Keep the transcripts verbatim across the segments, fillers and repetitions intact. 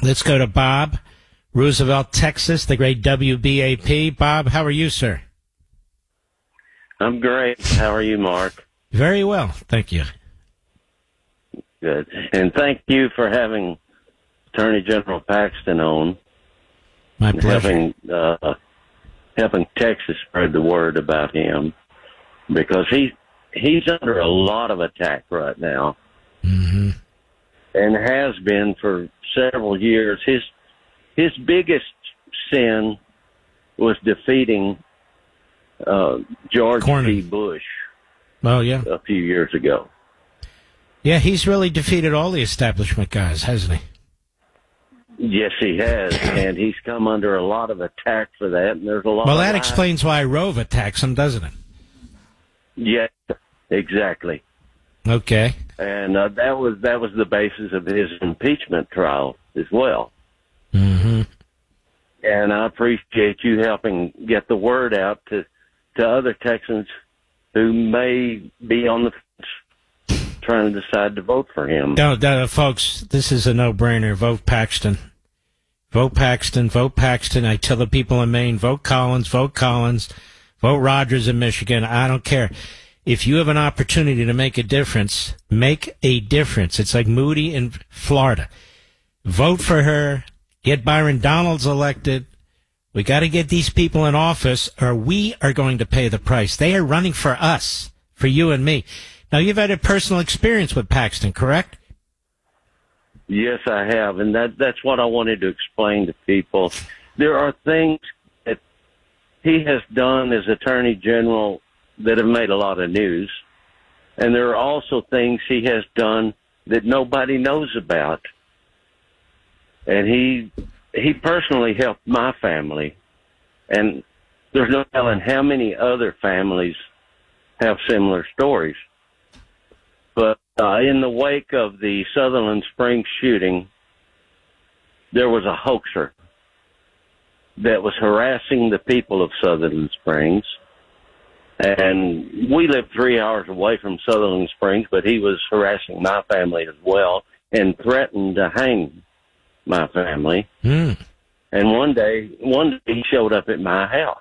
Let's go to Bob, Roosevelt, Texas, the great W B A P. Bob, how are you, sir? I'm great. How are you, Mark? Very well, thank you. Good. And thank you for having Attorney General Paxton on. My pleasure. Helping, uh, helping Texas spread the word about him, because he he's under a lot of attack right now, mm-hmm. and has been for several years. His his biggest sin was defeating uh, George Cornyn. P. Bush. Oh, yeah. A few years ago. Yeah, he's really defeated all the establishment guys, hasn't he? Yes, he has, and he's come under a lot of attack for that. And there's a lot. Well, of that lies. explains why Rove attacks him, doesn't it? Yeah, exactly. Okay. And uh, that was that was the basis of his impeachment trial as well. Mm-hmm. And I appreciate you helping get the word out to to other Texans who may be on the fence trying to decide to vote for him. No, no, folks, this is a no-brainer. Vote Paxton. Vote Paxton. Vote Paxton. I tell the people in Maine, vote Collins, vote Collins, vote Rogers in Michigan. I don't care. If you have an opportunity to make a difference, make a difference. It's like Moody in Florida. Vote for her. Get Byron Donalds elected. We got to get these people in office, or we are going to pay the price. They are running for us, for you and me. Now, you've had a personal experience with Paxton, correct? Yes, I have, and that that's what I wanted to explain to people. There are things that he has done as Attorney General that have made a lot of news, and there are also things he has done that nobody knows about. And he he personally helped my family, and there's no telling how many other families have similar stories. But uh, in the wake of the Sutherland Springs shooting, there was a hoaxer that was harassing the people of Sutherland Springs. And we lived three hours away from Sutherland Springs, but he was harassing my family as well and threatened to hang my family. Mm. And one day, one day he showed up at my house.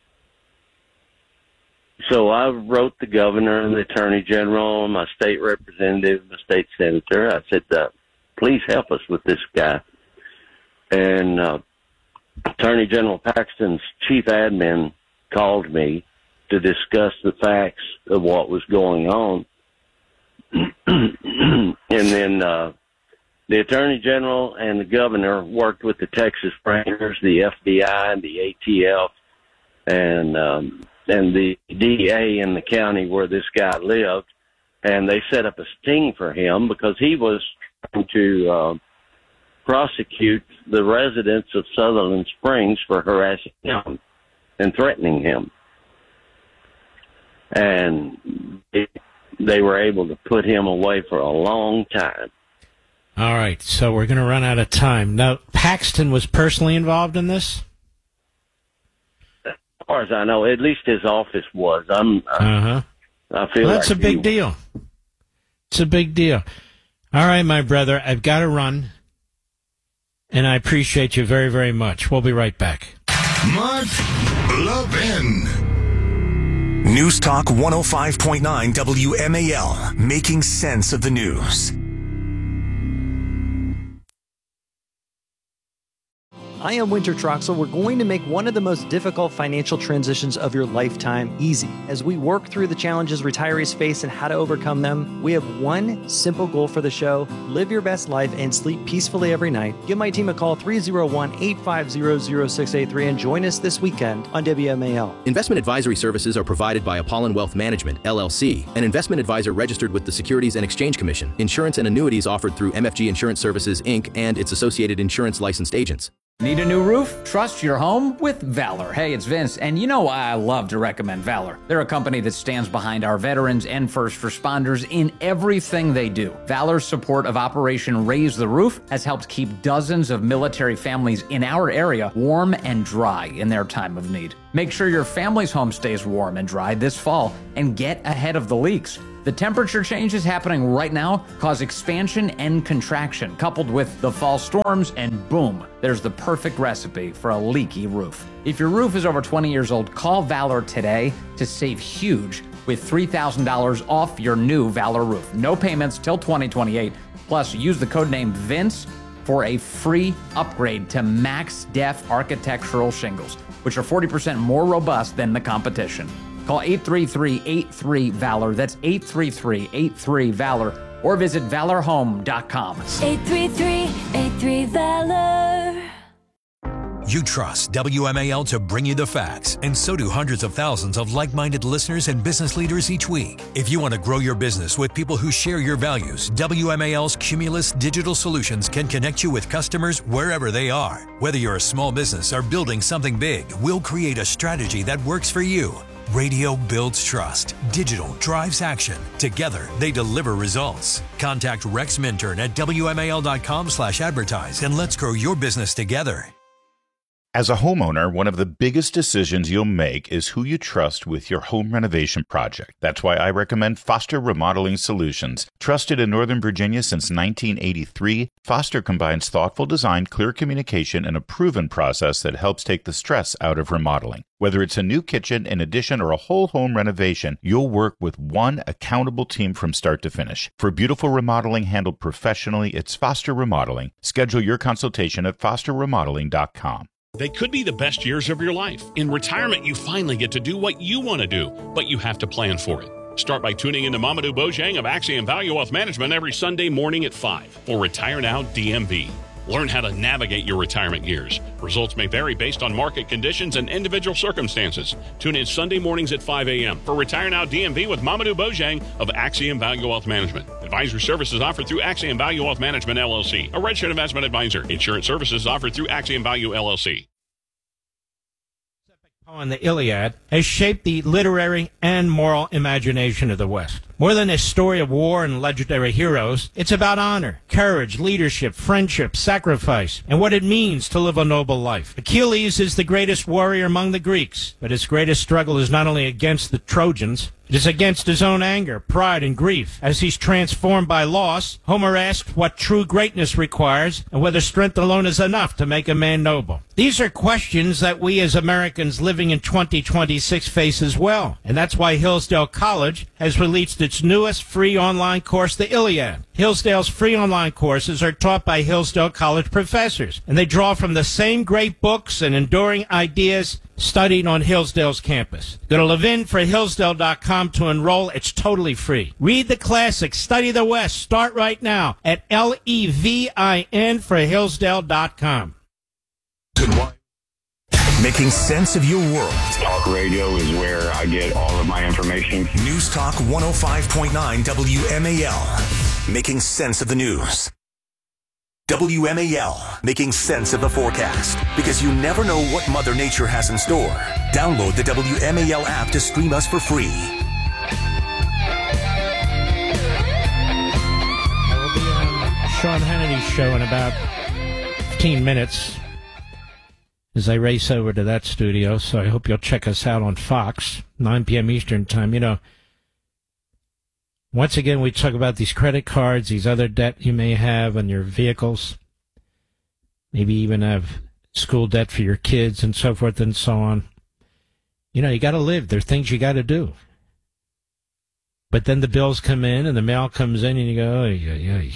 So I wrote the governor and the attorney general, my state representative, my state senator. I said, uh, please help us with this guy. And uh, Attorney General Paxton's chief admin called me to discuss the facts of what was going on. And then uh, the attorney general and the governor worked with the Texas Rangers, the F B I, and the A T F, and um, and the D A in the county where this guy lived, and they set up a sting for him because he was trying to uh, prosecute the residents of Sutherland Springs for harassing him and threatening him. And it, they were able to put him away for a long time. All right, so we're going to run out of time. Now, Paxton was personally involved in this? As far as I know, at least his office was. I'm, uh-huh. I feel well, that's like a big he, deal. It's a big deal. All right, my brother, I've got to run, and I appreciate you very, very much. We'll be right back. Mark Levin. News Talk one oh five point nine W M A L, making sense of the news. I am Winter Troxel. We're going to make one of the most difficult financial transitions of your lifetime easy. As we work through the challenges retirees face and how to overcome them, we have one simple goal for the show: live your best life and sleep peacefully every night. Give my team a call, three oh one, eight five zero, zero six eight three, and join us this weekend on W M A L. Investment advisory services are provided by Apollon Wealth Management, L L C, an investment advisor registered with the Securities and Exchange Commission. Insurance and annuities offered through M F G Insurance Services, Incorporated and its associated insurance licensed agents. Need a new roof? Trust your home with Valor. Hey, it's Vince, and you know why I love to recommend Valor. They're a company that stands behind our veterans and first responders in everything they do. Valor's support of Operation Raise the Roof has helped keep dozens of military families in our area warm and dry in their time of need. Make sure your family's home stays warm and dry this fall and get ahead of the leaks. The temperature changes happening right now cause expansion and contraction, coupled with the fall storms, and boom, there's the perfect recipe for a leaky roof. If your roof is over twenty years old, call Valor today to save huge with three thousand dollars off your new Valor roof. No payments till twenty twenty-eight. Plus, use the code name Vince for a free upgrade to Max Def architectural shingles, which are forty percent more robust than the competition. Call eight three three, eight three, VALOR. That's eight three three, eight three, VALOR. Or visit valor home dot com. eight three three, eight three, VALOR. You trust W M A L to bring you the facts, and so do hundreds of thousands of like-minded listeners and business leaders each week. If you want to grow your business with people who share your values, W M A L's Cumulus Digital Solutions can connect you with customers wherever they are. Whether you're a small business or building something big, we'll create a strategy that works for you. Radio builds trust. Digital drives action. Together, they deliver results. Contact Rex Minturn at W M A L dot com slash advertise and let's grow your business together. As a homeowner, one of the biggest decisions you'll make is who you trust with your home renovation project. That's why I recommend Foster Remodeling Solutions. Trusted in Northern Virginia since nineteen eighty-three, Foster combines thoughtful design, clear communication, and a proven process that helps take the stress out of remodeling. Whether it's a new kitchen, an addition, or a whole home renovation, you'll work with one accountable team from start to finish. For beautiful remodeling handled professionally, it's Foster Remodeling. Schedule your consultation at foster remodeling dot com. They could be the best years of your life. In retirement, you finally get to do what you want to do, but you have to plan for it. Start by tuning into Mamadou Bojang of Axiom Value Wealth Management every Sunday morning at five for Retire Now D M V. Learn how to navigate your retirement years. Results may vary based on market conditions and individual circumstances. Tune in Sunday mornings at five a.m. for Retire Now D M V with Mamadou Bojang of Axiom Value Wealth Management. Advisory services offered through Axiom Value Wealth Management, L L C, a registered investment advisor. Insurance services offered through Axiom Value, L L C. On the Iliad has shaped the literary and moral imagination of the West. More than a story of war and legendary heroes, it's about honor, courage, leadership, friendship, sacrifice, and what it means to live a noble life. Achilles is the greatest warrior among the Greeks, but his greatest struggle is not only against the Trojans, it is against his own anger, pride, and grief. As he's transformed by loss, Homer asked what true greatness requires and whether strength alone is enough to make a man noble. These are questions that we as Americans living in twenty twenty-six face as well. And that's why Hillsdale College has released its newest free online course, the Iliad. Hillsdale's free online courses are taught by Hillsdale College professors, and they draw from the same great books and enduring ideas studied on Hillsdale's campus. Go to levin for hillsdale dot com to enroll. It's totally free. Read the classics, study the West. Start right now at L E V I N for hillsdale dot com. Making sense of your world. Talk radio is where I get all of my information. News Talk one oh five point nine W M A L. Making sense of the news. W M A L, making sense of the forecast. Because you never know what Mother Nature has in store. Download the W M A L app to stream us for free. I will be on Sean Hannity's show in about fifteen minutes as I race over to that studio, so I hope you'll check us out on Fox, nine p.m. Eastern Time. You know, once again, we talk about these credit cards, these other debt you may have on your vehicles, maybe even have school debt for your kids and so forth and so on. You know, you got to live. There are things you got to do. But then the bills come in and the mail comes in and you go, oy, oy, oy.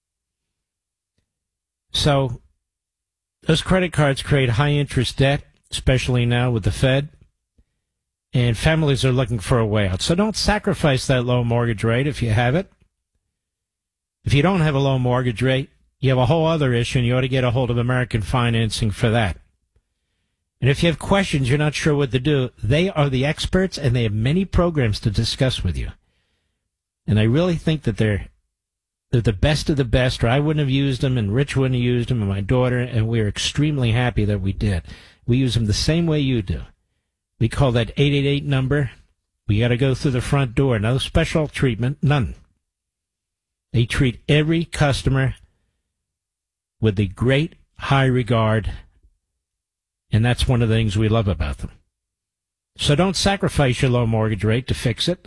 So those credit cards create high-interest debt, especially now with the Fed. And families are looking for a way out. So don't sacrifice that low mortgage rate if you have it. If you don't have a low mortgage rate, you have a whole other issue, and you ought to get a hold of American Financing for that. And if you have questions, you're not sure what to do, they are the experts, and they have many programs to discuss with you. And I really think that they're they're the best of the best, or I wouldn't have used them, and Rich wouldn't have used them, and my daughter, and we are extremely happy that we did. We use them the same way you do. We call that eight eight eight number. We got to go through the front door. No special treatment, none. They treat every customer with a great high regard, and that's one of the things we love about them. So don't sacrifice your low mortgage rate to fix it.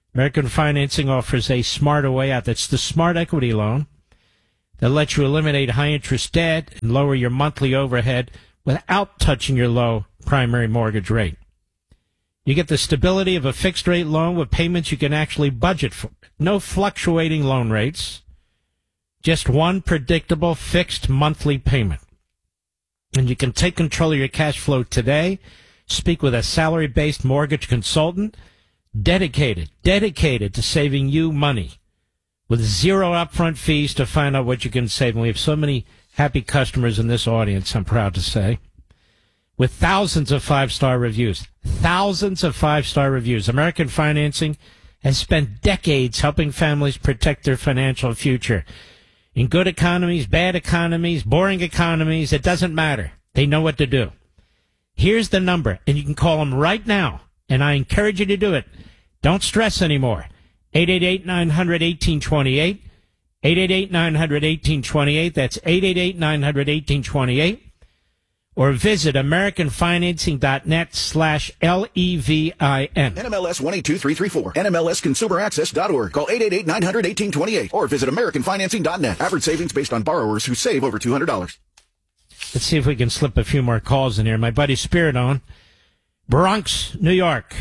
American Financing offers a smarter way out. That's the Smart Equity Loan that lets you eliminate high-interest debt and lower your monthly overhead without touching your low primary mortgage rate. You get the stability of a fixed-rate loan with payments you can actually budget for. No fluctuating loan rates, just one predictable fixed monthly payment. And you can take control of your cash flow today, speak with a salary-based mortgage consultant, dedicated, dedicated to saving you money with zero upfront fees to find out what you can save. And we have so many happy customers in this audience, I'm proud to say, with thousands of five-star reviews. Thousands of five-star reviews. American Financing has spent decades helping families protect their financial future. In good economies, bad economies, boring economies, it doesn't matter. They know what to do. Here's the number, and you can call them right now, and I encourage you to do it. Don't stress anymore. eight eight eight, nine hundred, eighteen twenty-eight. eight eight eight, nine hundred, eighteen twenty-eight. That's eight eight eight, nine hundred, eighteen twenty-eight. Or visit americanfinancing.net slash L E V I N. N M L S one eight two three three four. N M L S consumer access dot org. Call eight eight eight, nine hundred, eighteen twenty-eight. Or visit american financing dot net. Average savings based on borrowers who save over two hundred dollars. Let's see if we can slip a few more calls in here. My buddy Spiridon, Bronx, New York,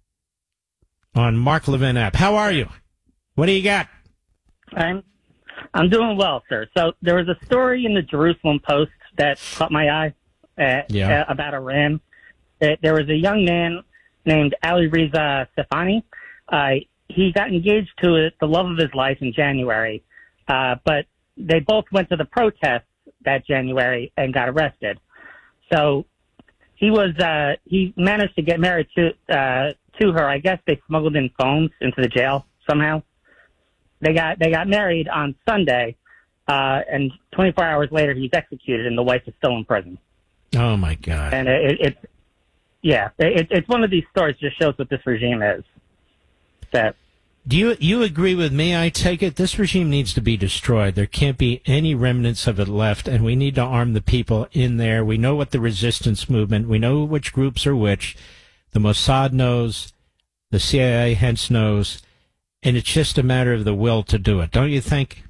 on Mark Levin app. How are you? What do you got? I'm I'm doing well, sir. So there was a story in the Jerusalem Post that caught my eye uh, yeah. uh, about Iran. Uh, there was a young man named Ali Reza Stefani. Uh, he got engaged to the love of his life in January, uh, but they both went to the protests that January and got arrested. So he was uh, he managed to get married to uh, to her. I guess they smuggled in phones into the jail somehow. They got they got married on Sunday, uh, and twenty-four hours later he's executed, and the wife is still in prison. Oh my God! And it, it, it yeah, it, it's one of these stories that just shows what this regime is. That do you you agree with me? I take it this regime needs to be destroyed. There can't be any remnants of it left, and we need to arm the people in there. We know what the resistance movement. We know which groups are which. The Mossad knows. The C I A hence knows. And it's just a matter of the will to do it, don't you think?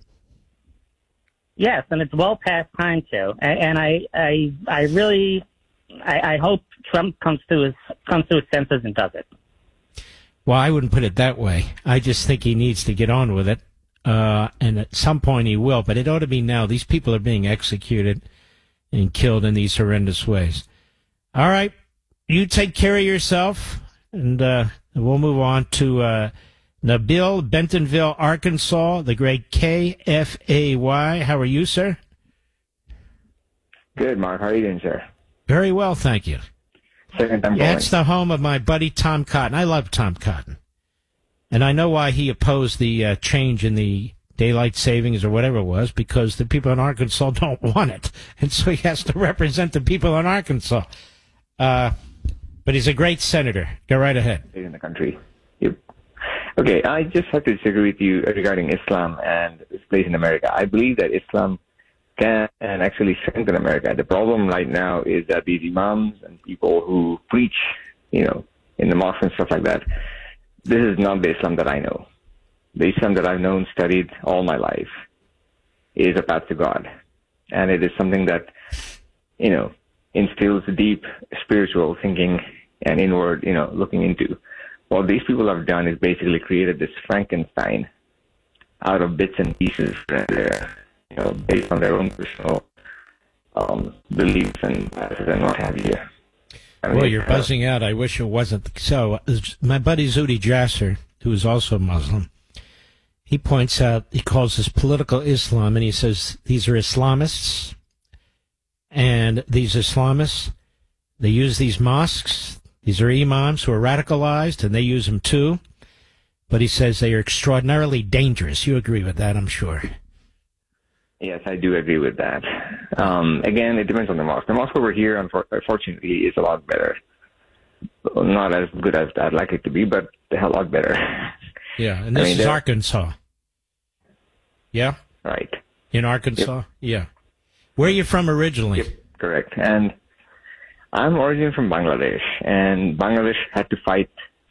Yes, and it's well past time to. And, and I, I, I really, I, I hope Trump comes to his comes to his senses and does it. Well, I wouldn't put it that way. I just think he needs to get on with it, uh, and at some point he will. But it ought to be now. These people are being executed and killed in these horrendous ways. All right, you take care of yourself, and uh, we'll move on to. Uh, Nabil, Bentonville, Arkansas, the great K F A Y. How are you, sir? Good, Mark. How are you doing, sir? Very well, thank you. Second time yeah, it's the home of my buddy Tom Cotton. I love Tom Cotton. And I know why he opposed the uh, change in the daylight savings or whatever it was, because the people in Arkansas don't want it. And so he has to represent the people in Arkansas. Uh, but he's a great senator. Go right ahead. In the country. Yep. Okay, I just have to disagree with you regarding Islam and its place in America. I believe that Islam can and actually strengthen America. The problem right now is that these imams and people who preach, you know, in the mosque and stuff like that, this is not the Islam that I know. The Islam that I've known, studied all my life, is a path to God. And it is something that, you know, instills deep spiritual thinking and inward, you know, looking into. What these people have done is basically created this Frankenstein out of bits and pieces, uh, you know, based on their own personal um, beliefs and and what have you. I mean, well, you're buzzing out. I wish it wasn't so. My buddy Zuhdi Jasser, who is also Muslim, he points out, he calls this political Islam, and he says these are Islamists, and these Islamists, they use these mosques. These are imams who are radicalized, and they use them too. But he says they are extraordinarily dangerous. You agree with that, I'm sure. Yes, I do agree with that. Um, again, it depends on the mosque. The mosque over here, unfortunately, is a lot better. Not as good as I'd like it to be, but a lot better. Yeah, and this I mean, is Arkansas. Yeah? Right. In Arkansas? Yep. Yeah. Where are you from originally? Yep, correct. And I'm originally from Bangladesh, and Bangladesh had to fight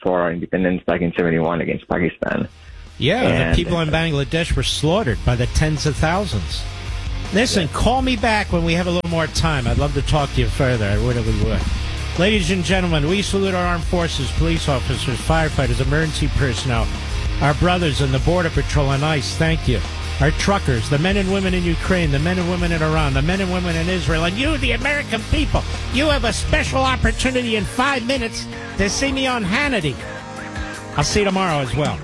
for our independence back in seventy-one against Pakistan. Yeah, and, the people in Bangladesh were slaughtered by the tens of thousands. Listen, yeah. Call me back when we have a little more time. I'd love to talk to you further. I really would. Ladies and gentlemen, we salute our armed forces, police officers, firefighters, emergency personnel, our brothers in the Border Patrol and ICE. Thank you. Our truckers, the men and women in Ukraine, the men and women in Iran, the men and women in Israel, and you, the American people. You have a special opportunity in five minutes to see me on Hannity. I'll see you tomorrow as well.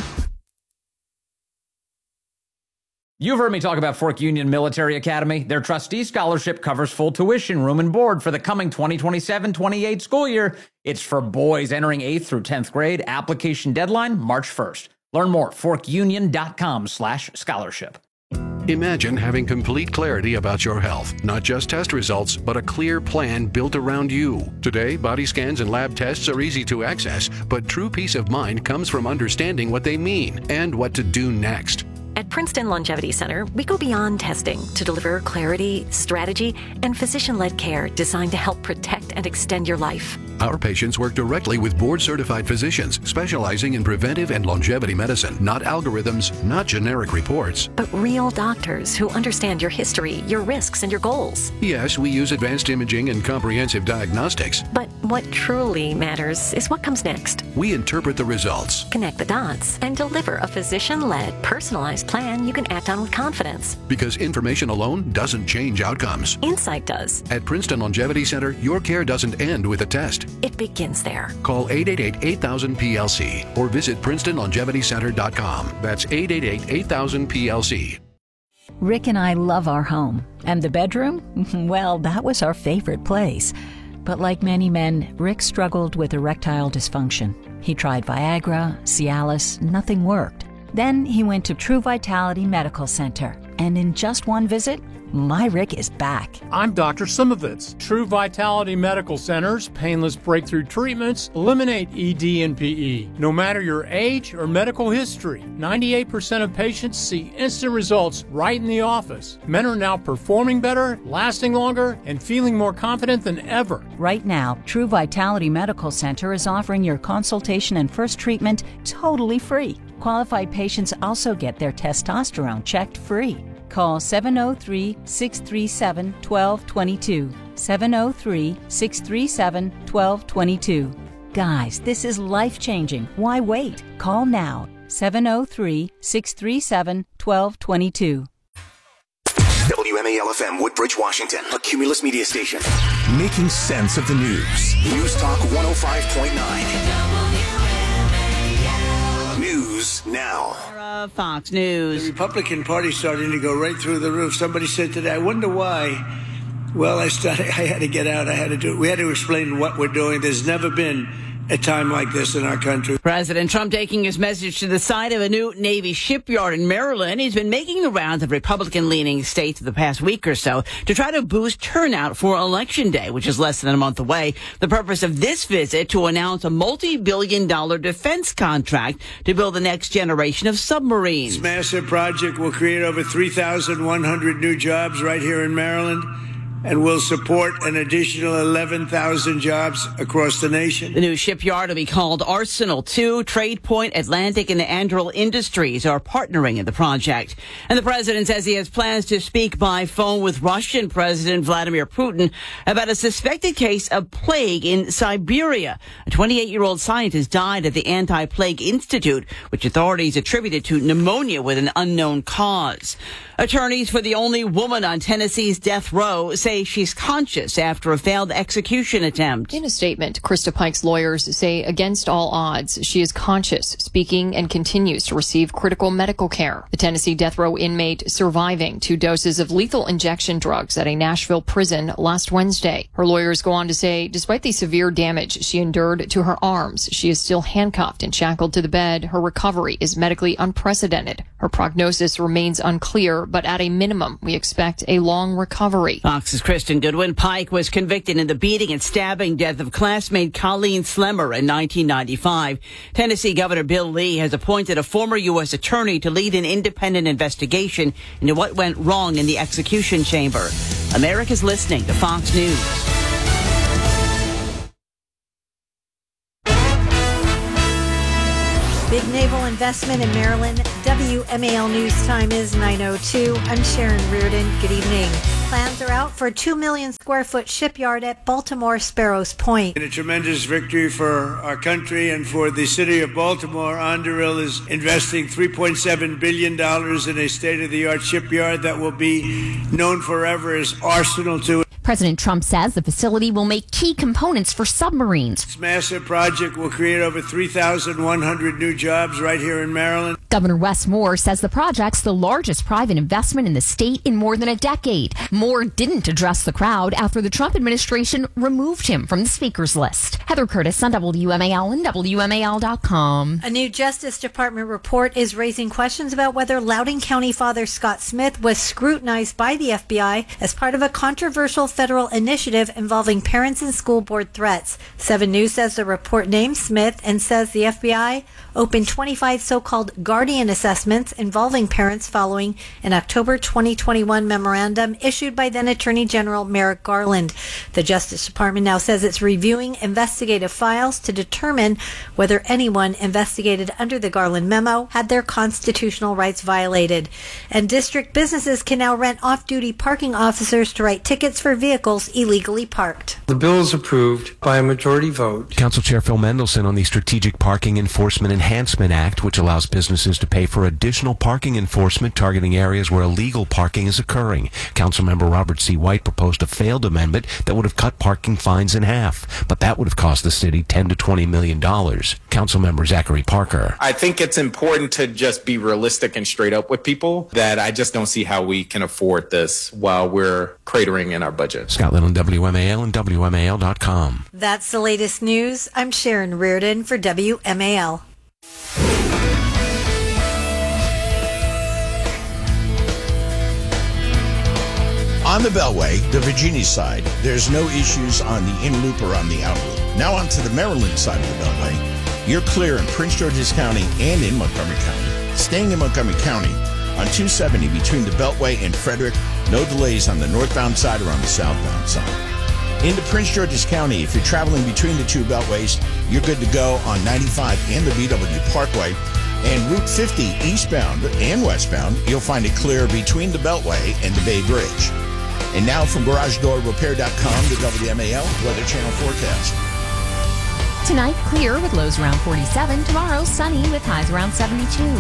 You've heard me talk about Fork Union Military Academy. Their trustee scholarship covers full tuition, room and board for the coming twenty twenty-seven twenty-eight school year. It's for boys entering eighth through tenth grade. Application deadline, March first. Learn more, forkunion.com slash scholarship. Imagine having complete clarity about your health, not just test results, but a clear plan built around you. Today, body scans and lab tests are easy to access, but true peace of mind comes from understanding what they mean and what to do next. At Princeton Longevity Center, we go beyond testing to deliver clarity, strategy, and physician-led care designed to help protect and extend your life. Our patients work directly with board-certified physicians specializing in preventive and longevity medicine, not algorithms, not generic reports. But real doctors who understand your history, your risks, and your goals. Yes, we use advanced imaging and comprehensive diagnostics. But what truly matters is what comes next. We interpret the results, connect the dots, and deliver a physician-led, personalized plan you can act on with confidence. Because information alone doesn't change outcomes. Insight does. At Princeton Longevity Center, your care doesn't end with a test. It begins there. Call eight eight eight, eight thousand, P L C or visit princeton longevity center dot com. That's eight eight eight, eight thousand, P L C. Rick and I love our home. And the bedroom? Well, that was our favorite place. But like many men, Rick struggled with erectile dysfunction. He tried Viagra, Cialis, nothing worked. Then he went to True Vitality Medical Center, and in just one visit, my Rick is back. I'm Doctor Simovitz. True Vitality Medical Center's painless breakthrough treatments eliminate E D and P E. No matter your age or medical history, ninety-eight percent of patients see instant results right in the office. Men are now performing better, lasting longer, and feeling more confident than ever. Right now, True Vitality Medical Center is offering your consultation and first treatment totally free. Qualified patients also get their testosterone checked free. Call seven oh three, six three seven, one two two two. seven oh three, six three seven, one two two two. Guys, this is life-changing. Why wait? Call now. seven oh three, six three seven, one two two two. W M A L F M, Woodbridge, Washington, a Cumulus media station. Making sense of the news. News Talk one oh five point nine. News now. Uh, Fox News. The Republican Party starting to go right through the roof. Somebody said today, I wonder why. Well, I started, I had to get out. I had to do it. We had to explain what we're doing. There's never been a time like this in our country. President Trump taking his message to the side of a new Navy shipyard in Maryland. He's been making the rounds of Republican-leaning states the past week or so to try to boost turnout for Election Day, which is less than a month away. The purpose of this visit to announce a multi-billion dollar defense contract to build the next generation of submarines. This massive project will create over three thousand one hundred new jobs right here in Maryland, and will support an additional eleven thousand jobs across the nation. The new shipyard will be called Arsenal two. Trade Point, Atlantic, and the Anduril Industries are partnering in the project. And the president says he has plans to speak by phone with Russian President Vladimir Putin about a suspected case of plague in Siberia. A twenty-eight-year-old scientist died at the Anti-Plague Institute, which authorities attributed to pneumonia with an unknown cause. Attorneys for the only woman on Tennessee's death row say she's conscious after a failed execution attempt. In a statement, Krista Pike's lawyers say against all odds, she is conscious, speaking, and continues to receive critical medical care. The Tennessee death row inmate surviving two doses of lethal injection drugs at a Nashville prison last Wednesday. Her lawyers go on to say, despite the severe damage she endured to her arms, she is still handcuffed and shackled to the bed. Her recovery is medically unprecedented. Her prognosis remains unclear, but at a minimum, we expect a long recovery. Fox's Kristen Goodwin. Pike was convicted in the beating and stabbing death of classmate Colleen Slemmer in nineteen ninety-five. Tennessee Governor Bill Lee has appointed a former U S attorney to lead an independent investigation into what went wrong in the execution chamber. America's listening to Fox News. of naval investment in Maryland. W M A L News time is nine oh two. I'm Sharon Reardon. Good evening. Plans are out for a two million square foot shipyard at Baltimore Sparrows Point. In a tremendous victory for our country and for the city of Baltimore, Anduril is investing three point seven billion dollars in a state-of-the-art shipyard that will be known forever as Arsenal two. President Trump says the facility will make key components for submarines. This massive project will create over three thousand one hundred new jobs right here in Maryland. Governor Wes Moore says the project's the largest private investment in the state in more than a decade. Moore didn't address the crowd after the Trump administration removed him from the speaker's list. Heather Curtis on W M A L and W M A L dot com. A new Justice Department report is raising questions about whether Loudoun County Father Scott Smith was scrutinized by the F B I as part of a controversial federal initiative involving parents and school board threats. Seven News says the report names Smith and says the F B I opened twenty-five so-called guardian assessments involving parents following an October twenty twenty-one memorandum issued by then Attorney General Merrick Garland. The Justice Department now says it's reviewing investigative files to determine whether anyone investigated under the Garland memo had their constitutional rights violated. And district businesses can now rent off-duty parking officers to write tickets for vehicles illegally parked. The bill is approved by a majority vote. Council Chair Phil Mendelson on the Strategic Parking Enforcement Enhancement Act, which allows businesses to pay for additional parking enforcement targeting areas where illegal parking is occurring. Councilmember Robert C. White proposed a failed amendment that would have cut parking fines in half, but that would have cost the city ten to twenty million dollars. Councilmember Zachary Parker. I think it's important to just be realistic and straight up with people that I just don't see how we can afford this while we're cratering in our budget. Scott Little on W M A L and W M A L dot com. That's the latest news. I'm Sharon Reardon for W M A L. On the Beltway, the Virginia side, there's no issues on the in-loop or on the out-loop. Now on to the Maryland side of the Beltway. You're clear in Prince George's County and in Montgomery County. Staying in Montgomery County, on two seventy between the Beltway and Frederick, no delays on the northbound side or on the southbound side. Into Prince George's County, if you're traveling between the two beltways, you're good to go on ninety-five and the B W Parkway. And Route fifty eastbound and westbound, you'll find it clear between the Beltway and the Bay Bridge. And now from Garage Door Repair dot com, the W M A L Weather Channel forecast. Tonight, clear with lows around forty-seven. Tomorrow, sunny with highs around seventy-two.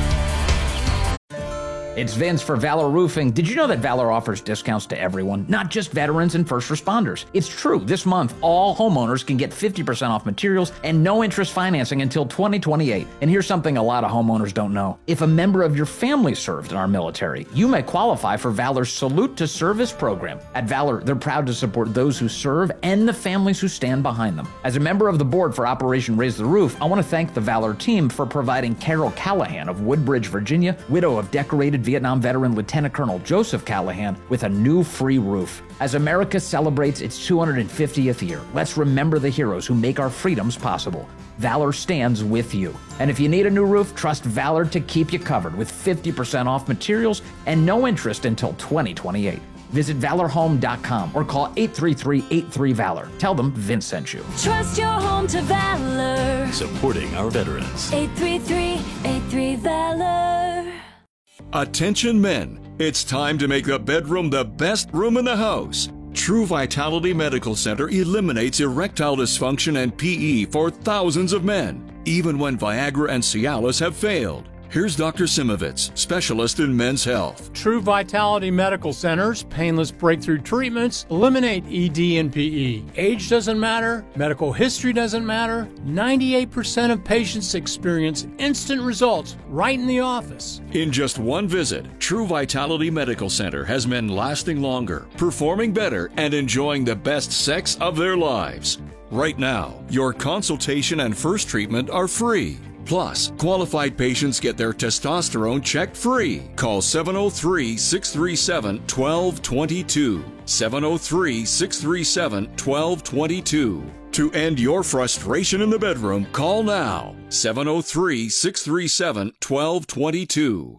It's Vince for Valor Roofing. Did you know that Valor offers discounts to everyone, not just veterans and first responders? It's true. This month, all homeowners can get fifty percent off materials and no interest financing until twenty twenty-eight. And here's something a lot of homeowners don't know. If a member of your family served in our military, you may qualify for Valor's Salute to Service program. At Valor, they're proud to support those who serve and the families who stand behind them. As a member of the board for Operation Raise the Roof, I want to thank the Valor team for providing Carol Callahan of Woodbridge, Virginia, widow of decorated Vietnam veteran Lieutenant Colonel Joseph Callahan, with a new free roof. As America celebrates its two hundred fiftieth year, let's remember the heroes who make our freedoms possible. Valor stands with you. And if you need a new roof, trust Valor to keep you covered with fifty percent off materials and no interest until twenty twenty-eight. Visit valor home dot com or call eight three three, eight three, VALOR. Tell them Vince sent you. Trust your home to Valor. Supporting our veterans. eight three three, eight three, VALOR. Attention men, it's time to make the bedroom the best room in the house. True Vitality Medical Center eliminates erectile dysfunction and P E for thousands of men, even when Viagra and Cialis have failed. Here's Doctor Simovitz, specialist in men's health. True Vitality Medical Center's painless breakthrough treatments eliminate E D and P E. Age doesn't matter, medical history doesn't matter. ninety-eight percent of patients experience instant results right in the office. In just one visit, True Vitality Medical Center has men lasting longer, performing better, and enjoying the best sex of their lives. Right now, your consultation and first treatment are free. Plus, qualified patients get their testosterone checked free. Call seven oh three, six three seven, one two two two. seven oh three, six three seven, one two two two. To end your frustration in the bedroom, call now. seven oh three, six three seven, one two two two.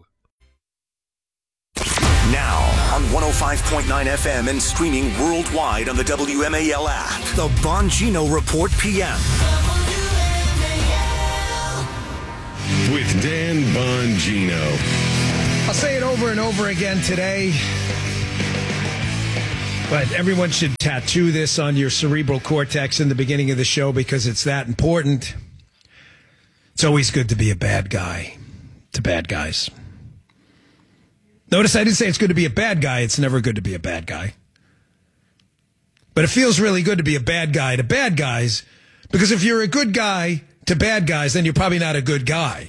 Now, on one oh five point nine F M and streaming worldwide on the W M A L app, the Bongino Report P M. with Dan Bongino. I'll say it over and over again today, but everyone should tattoo this on your cerebral cortex in the beginning of the show because it's that important. It's always good to be a bad guy to bad guys. Notice I didn't say it's good to be a bad guy. It's never good to be a bad guy. But it feels really good to be a bad guy to bad guys, because if you're a good guy to bad guys, then you're probably not a good guy.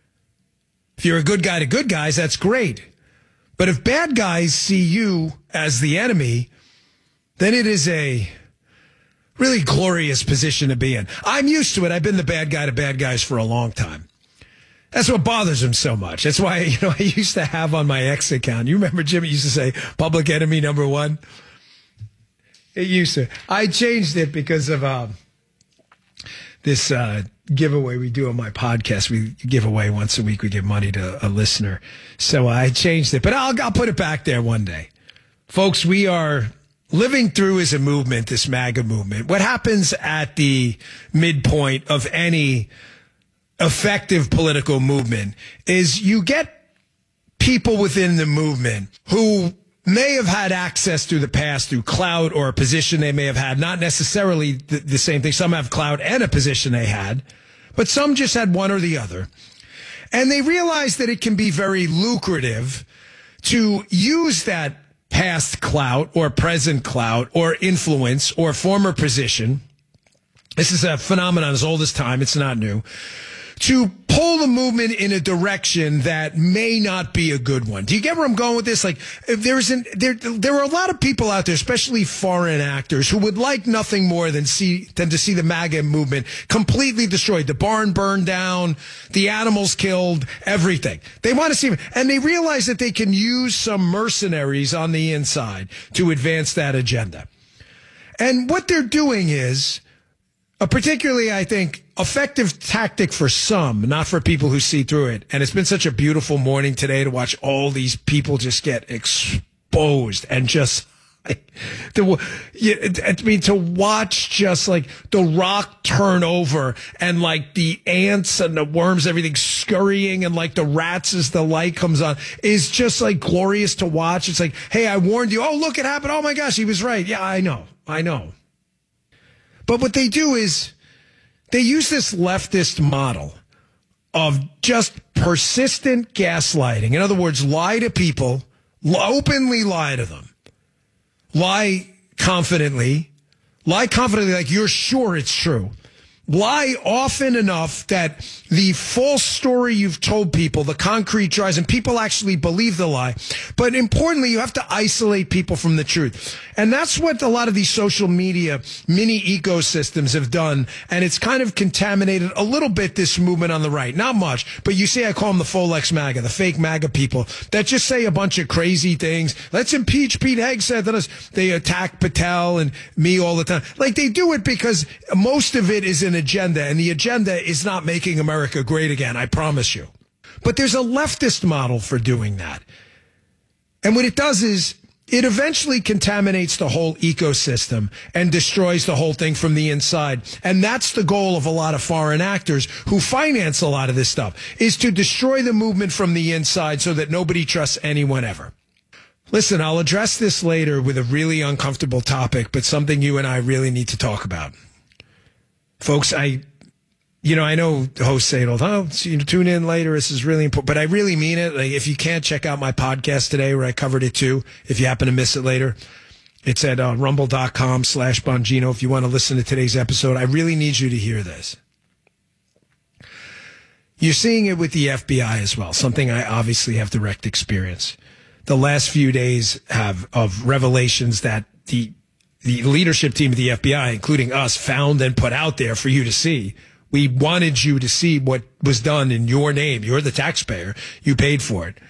If you're a good guy to good guys, that's great. But if bad guys see you as the enemy, then it is a really glorious position to be in. I'm used to it. I've been the bad guy to bad guys for a long time. That's what bothers him so much. That's why, you know, I used to have on my X account, you remember Jimmy used to say public enemy number one? It used to. I changed it because of uh, this uh, giveaway we do on my podcast. We give away once a week. We give money to a listener. So I changed it, but I'll, I'll put it back there one day. Folks, we are living through as a movement, this MAGA movement. What happens at the midpoint of any effective political movement is you get people within the movement who may have had access through the past through clout or a position they may have had, not necessarily the, the same thing. Some have clout and a position they had, but some just had one or the other. And they realize that it can be very lucrative to use that past clout or present clout or influence or former position. This is a phenomenon as old as time. It's not new. To pull the movement in a direction that may not be a good one. Do you get where I'm going with this? Like, if there's an, there, there are a lot of people out there, especially foreign actors, who would like nothing more than see, than to see the MAGA movement completely destroyed. The barn burned down, the animals killed, everything. They want to see it. And they realize that they can use some mercenaries on the inside to advance that agenda. And what they're doing is, a particularly, I think, effective tactic for some, not for people who see through it. And it's been such a beautiful morning today to watch all these people just get exposed and just, the, I mean, to watch just like the rock turn over and like the ants and the worms, everything scurrying and like the rats as the light comes on is just like glorious to watch. It's like, hey, I warned you. Oh, look, it happened. Oh my gosh, he was right. Yeah, I know. I know. But what they do is they use this leftist model of just persistent gaslighting. In other words, lie to people, openly lie to them, lie confidently, lie confidently like you're sure it's true. Lie often enough that the false story you've told people, the concrete dries, and people actually believe the lie. But importantly, you have to isolate people from the truth. And that's what a lot of these social media mini ecosystems have done. And it's kind of contaminated a little bit this movement on the right. Not much, but you see, I call them the Folex MAGA, the fake MAGA people that just say a bunch of crazy things. Let's impeach Pete Hegseth. They attack Patel and me all the time. Like, they do it because most of it is an agenda, and the agenda is not making America great again, I promise you. But there's a leftist model for doing that. And what it does is it eventually contaminates the whole ecosystem and destroys the whole thing from the inside. And that's the goal of a lot of foreign actors who finance a lot of this stuff, is to destroy the movement from the inside so that nobody trusts anyone ever. Listen, I'll address this later with a really uncomfortable topic, but something you and I really need to talk about. Folks, I, you know, I know hosts say it all the time, oh, so you tune in later, this is really important, but I really mean it. Like, if you can't, check out my podcast today where I covered it too, if you happen to miss it later. It's at uh, rumble.com slash Bongino if you want to listen to today's episode. I really need you to hear this. You're seeing it with the F B I as well, something I obviously have direct experience. The last few days have of revelations that the the leadership team of the F B I, including us, found and put out there for you to see. We wanted you to see what was done in your name. You're the taxpayer. You paid for it.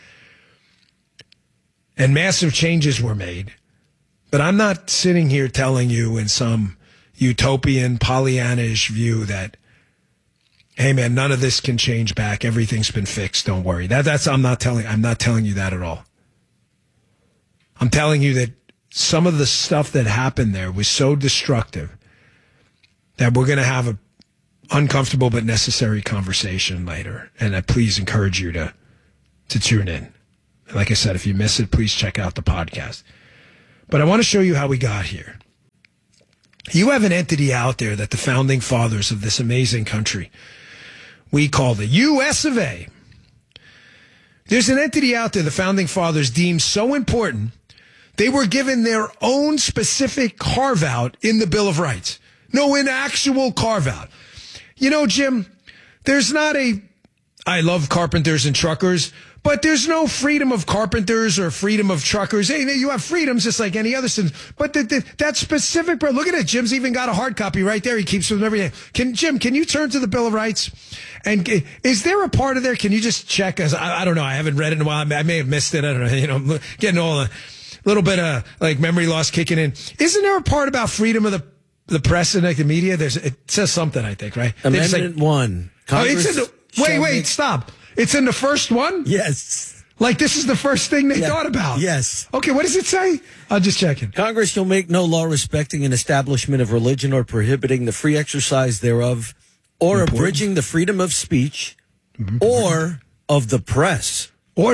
And massive changes were made. But I'm not sitting here telling you in some utopian, Pollyannish view that, hey man, none of this can change back. Everything's been fixed. Don't worry. That, that's, I'm not telling, I'm not telling you that at all. I'm telling you that some of the stuff that happened there was so destructive that we're going to have a uncomfortable but necessary conversation later. And I please encourage you to, to tune in. And like I said, if you miss it, please check out the podcast. But I want to show you how we got here. You have an entity out there that the founding fathers of this amazing country, we call the U S of A. There's an entity out there the founding fathers deemed so important, they were given their own specific carve-out in the Bill of Rights. No, an actual carve-out. You know, Jim, there's not a, I love carpenters and truckers, but there's no freedom of carpenters or freedom of truckers. Hey, you have freedoms just like any other citizen. But the, the, that specific, look at it. Jim's even got a hard copy right there. He keeps with him every day. Can, Jim, can you turn to the Bill of Rights? And is there a part of there? Can you just check? As I, I don't know. I haven't read it in a while. I may have missed it. I don't know. You know, I'm getting all a little bit of like memory loss kicking in. Isn't there a part about freedom of the the press and like the media? There's it says something, I think, right? Amendment like, one. Congress oh, it's in the, wait, wait, make... stop. It's in the first one? Yes. Like this is the first thing they yeah. thought about? Yes. Okay, what does it say? I'll just check it. Congress shall make no law respecting an establishment of religion or prohibiting the free exercise thereof or Important. abridging the freedom of speech mm-hmm. or of the press. Or...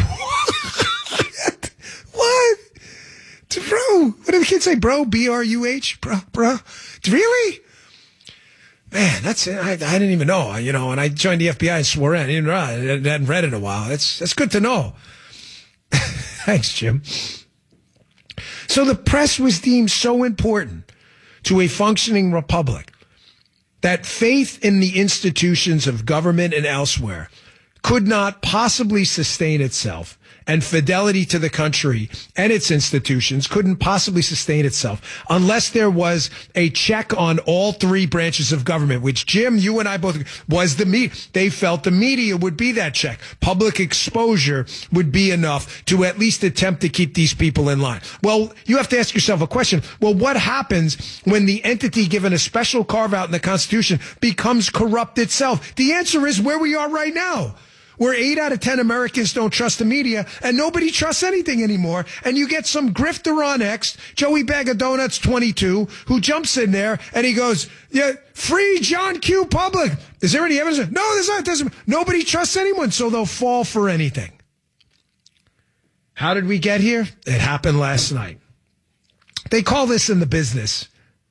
What? Bro, what did the kids say? Bro, B R U H? Bro, bro. Really? Man, that's it. I, I didn't even know, you know, and I joined the F B I and swore in. I didn't, I hadn't read it in a while. That's, that's good to know. Thanks, Jim. So the press was deemed so important to a functioning republic that faith in the institutions of government and elsewhere could not possibly sustain itself, and fidelity to the country and its institutions couldn't possibly sustain itself unless there was a check on all three branches of government, which, Jim, you and I both, was the media. They felt the media would be that check. Public exposure would be enough to at least attempt to keep these people in line. Well, you have to ask yourself a question. Well, what happens when the entity given a special carve-out in the Constitution becomes corrupt itself? The answer is where we are right now, where eight out of ten Americans don't trust the media and nobody trusts anything anymore. And you get some grifter on X, Joey Bag of Donuts twenty-two, who jumps in there and he goes, yeah, free John Q. Public. Is there any evidence? No, there's not. There's, nobody trusts anyone, so they'll fall for anything. How did we get here? It happened last night. They call this in the business.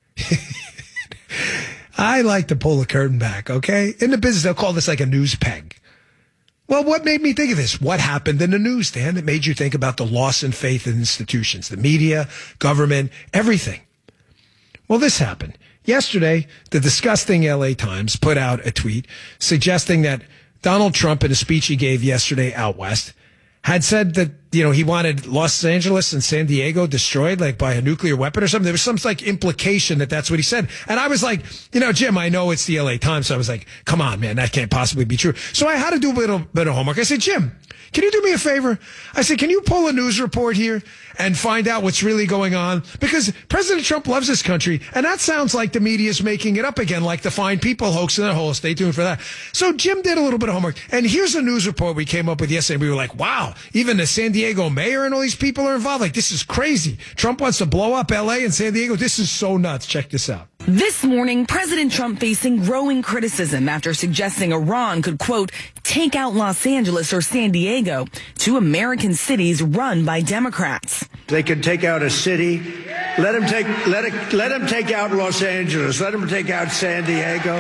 I like to pull the curtain back, okay? In the business, they'll call this like a news peg. Well, what made me think of this? What happened in the news, Dan, that made you think about the loss in faith in institutions, the media, government, everything? Well, this happened. Yesterday, the disgusting L A Times put out a tweet suggesting that Donald Trump, in a speech he gave yesterday out west, had said that, you know, he wanted Los Angeles and San Diego destroyed, like by a nuclear weapon or something. There was some like implication that that's what he said. And I was like, you know, Jim, I know it's the L A Times. So I was like, come on, man, that can't possibly be true. So I had to do a little bit of homework. I said, Jim, can you do me a favor? I said, can you pull a news report here and find out what's really going on? Because President Trump loves this country, and that sounds like the media's making it up again, like the Fine People hoax in the hole. Stay tuned for that. So Jim did a little bit of homework, and here's a news report we came up with yesterday. We were like, wow, even the San Diego mayor and all these people are involved. Like, this is crazy. Trump wants to blow up L A and San Diego. This is so nuts. Check this out. This morning, President Trump facing growing criticism after suggesting Iran could, quote, take out Los Angeles or San Diego, two American cities run by Democrats. They can take out a city. Let them take let it, let them take out Los Angeles. Let them take out San Diego.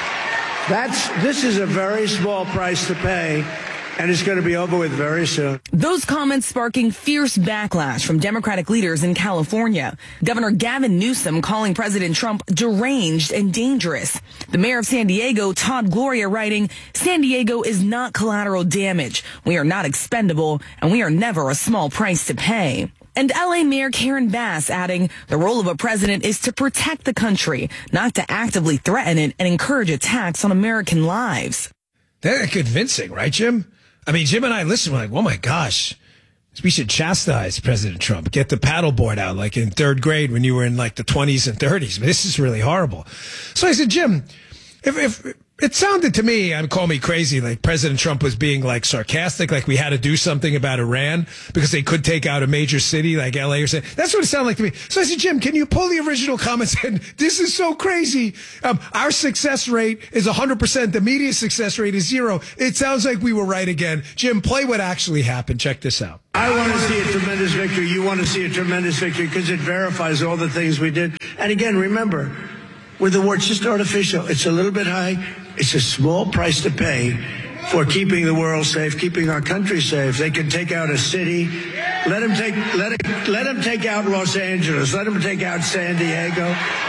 That's this is a very small price to pay. And it's going to be over with very soon. Those comments sparking fierce backlash from Democratic leaders in California. Governor Gavin Newsom calling President Trump deranged and dangerous. The mayor of San Diego, Todd Gloria, writing, San Diego is not collateral damage. We are not expendable, and we are never a small price to pay. And L A Mayor Karen Bass adding, the role of a president is to protect the country, not to actively threaten it and encourage attacks on American lives. That's convincing, right, Jim? I mean, Jim and I listened, we're like, oh my gosh, we should chastise President Trump. Get the paddleboard out like in third grade when you were in like the twenties and thirties. But this is really horrible. So I said, Jim, if, if It sounded to me, I'm call me crazy, like President Trump was being like sarcastic, like we had to do something about Iran because they could take out a major city like L A or something. That's what it sounded like to me. So I said, Jim, can you pull the original comments in? This is so crazy. Um, our success rate is one hundred percent. The media success rate is zero. It sounds like we were right again. Jim, play what actually happened. Check this out. I want to see a tremendous victory. You want to see a tremendous victory because it verifies all the things we did. And again, remember, with the war, it's just artificial. It's a little bit high. It's a small price to pay for keeping the world safe, keeping our country safe. They can take out a city. Let them take, let it, let them take out Los Angeles. Let them take out San Diego.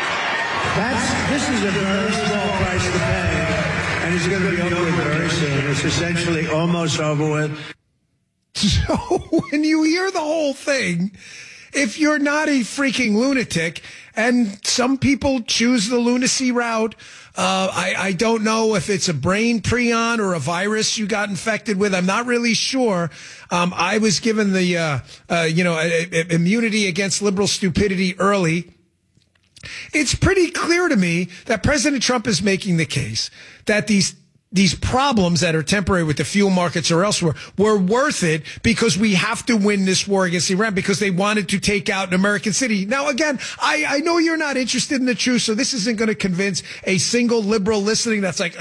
That's, this is a very small price to pay. And it's going to be over with very soon. It's essentially almost over with. So when you hear the whole thing, if you're not a freaking lunatic, and some people choose the lunacy route, uh, I, I don't know if it's a brain prion or a virus you got infected with. I'm not really sure. Um, I was given the, uh, uh, you know, a, a, immunity against liberal stupidity early. It's pretty clear to me that President Trump is making the case that these These problems that are temporary with the fuel markets or elsewhere were worth it because we have to win this war against Iran because they wanted to take out an American city. Now, again, I, I know you're not interested in the truth, so this isn't going to convince a single liberal listening that's like,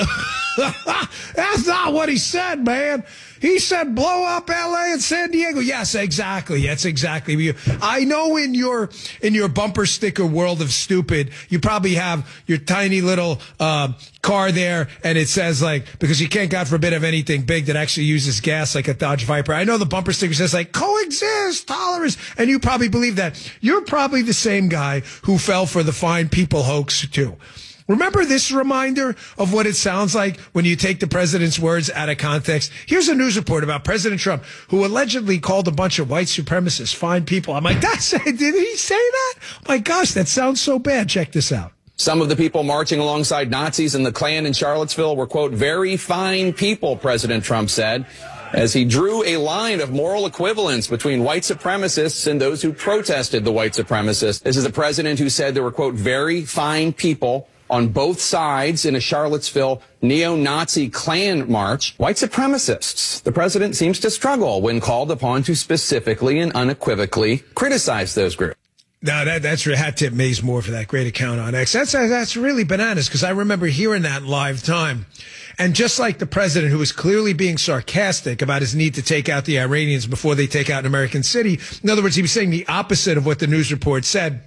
that's not what he said, man. He said blow up L A and San Diego. Yes, exactly. That's exactly. I know in your in your bumper sticker world of stupid, you probably have your tiny little uh, car there, and it says like, because you can't, God forbid, have anything big that actually uses gas like a Dodge Viper. I know the bumper sticker says like coexist, tolerance, and you probably believe that. You're probably the same guy who fell for the fine people hoax too. Remember this reminder of what it sounds like when you take the president's words out of context? Here's a news report about President Trump, who allegedly called a bunch of white supremacists fine people. I'm like, that's, did he say that? My gosh, that sounds so bad. Check this out. Some of the people marching alongside Nazis in the Klan in Charlottesville were, quote, very fine people, President Trump said, as he drew a line of moral equivalence between white supremacists and those who protested the white supremacists. This is a president who said there were, quote, very fine people on both sides in a Charlottesville neo-Nazi Klan march. White supremacists. The president seems to struggle when called upon to specifically and unequivocally criticize those groups. No, that, that's hat tip Mays Moore for that great account on X. That's, that's really bananas because I remember hearing that in live time. And just like the president, who was clearly being sarcastic about his need to take out the Iranians before they take out an American city, in other words, he was saying the opposite of what the news report said.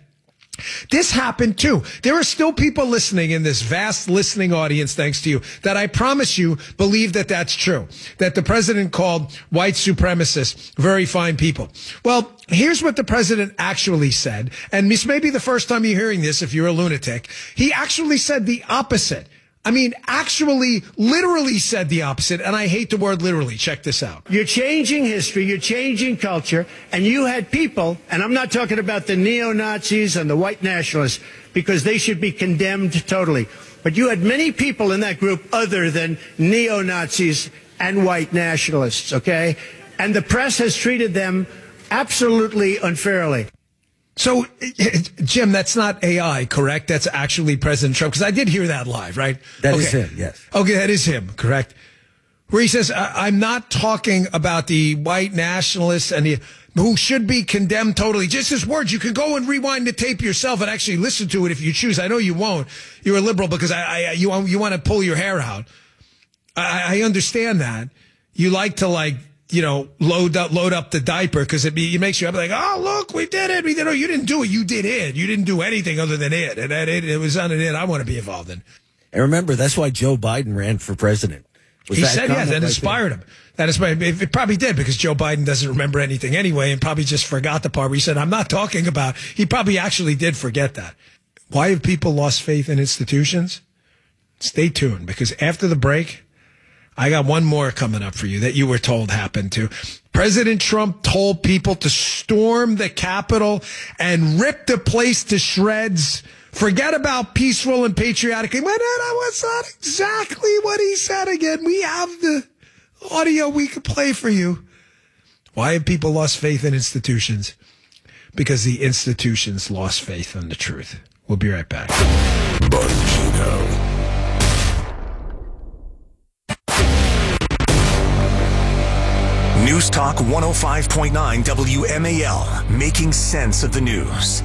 This happened too. There are still people listening in this vast listening audience, thanks to you, that I promise you believe that that's true, that the president called white supremacists very fine people. Well, here's what the president actually said, and this may be the first time you're hearing this if you're a lunatic. He actually said the opposite. I mean, actually, literally said the opposite, and I hate the word literally. Check this out. You're changing history, you're changing culture, and you had people, and I'm not talking about the neo-Nazis and the white nationalists, because they should be condemned totally. But you had many people in that group other than neo-Nazis and white nationalists, okay? And the press has treated them absolutely unfairly. So, Jim, that's not A I, correct? That's actually President Trump, because I did hear that live, right? That okay. is him, yes. Okay, that is him, correct? Where he says, I'm not talking about the white nationalists and the who should be condemned totally. Just his words. You can go and rewind the tape yourself and actually listen to it if you choose. I know you won't. You're a liberal because I, I you, you want to pull your hair out. I, I understand that. You like to, like, you know, load up, load up the diaper because it, it makes you up like, oh, look, we did it. We did it. You didn't do it. You did it. You didn't do anything other than it. And that it, it was on it. I want to be involved in. And remember, that's why Joe Biden ran for president. Was he that said, yeah, that right inspired there? him. That inspired him. It probably did because Joe Biden doesn't remember anything anyway and probably just forgot the part where he said, I'm not talking about. He probably actually did forget that. Why have people lost faith in institutions? Stay tuned because after the break, I got one more coming up for you that you were told happened to. President Trump told people to storm the Capitol and rip the place to shreds. Forget about peaceful and patriotic. Well, that was not exactly what he said again. We have the audio we could play for you. Why have people lost faith in institutions? Because the institutions lost faith in the truth. We'll be right back. Bongino. News Talk one oh five point nine W M A L, making sense of the news.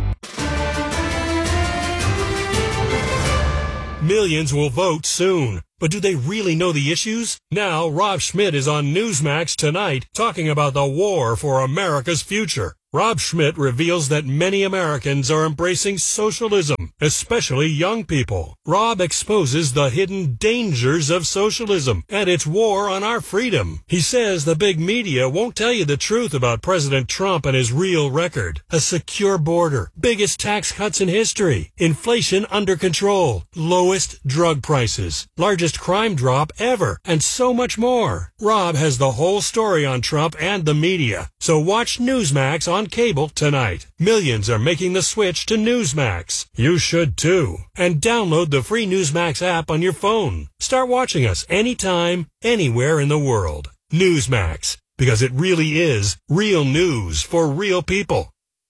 Millions will vote soon. But do they really know the issues? Now, Rob Schmidt is on Newsmax tonight talking about the war for America's future. Rob Schmidt reveals that many Americans are embracing socialism, especially young people. Rob exposes the hidden dangers of socialism and its war on our freedom. He says the big media won't tell you the truth about President Trump and his real record. A secure border, biggest tax cuts in history, inflation under control, lowest drug prices, largest crime drop ever, and so much more. Rob has the whole story on Trump and the media. So watch Newsmax on cable tonight. Millions are making the switch to Newsmax. You should too. And download the free Newsmax app on your phone. Start watching us anytime, anywhere in the world. Newsmax, because it really is real news for real people.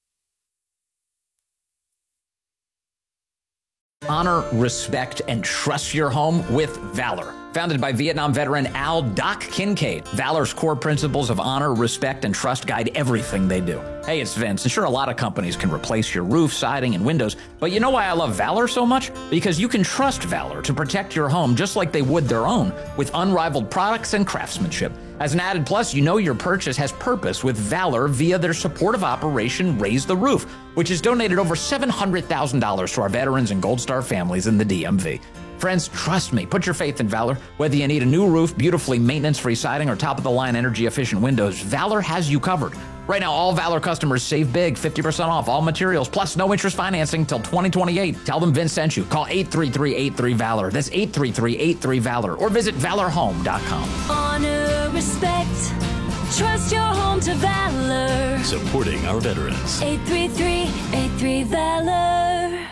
Honor, respect, and trust your home with Valor. Founded by Vietnam veteran Al Doc Kincaid, Valor's core principles of honor, respect, and trust guide everything they do. Hey, it's Vince, and sure, a lot of companies can replace your roof, siding, and windows, but you know why I love Valor so much? Because you can trust Valor to protect your home just like they would their own, with unrivaled products and craftsmanship. As an added plus, you know your purchase has purpose with Valor via their supportive operation Raise the Roof, which has donated over seven hundred thousand dollars to our veterans and Gold Star families in the D M V. Friends, trust me, put your faith in Valor. Whether you need a new roof, beautifully maintenance-free siding, or top-of-the-line energy-efficient windows, Valor has you covered. Right now, all Valor customers save big, fifty percent off all materials, plus no interest financing until twenty twenty-eight. Tell them Vince sent you. Call eight three three, eight three, VALOR. That's eight three three, eight three, VALOR. Or visit valor home dot com. Honor, respect, trust your home to Valor. Supporting our veterans. eight three three, eight three, VALOR.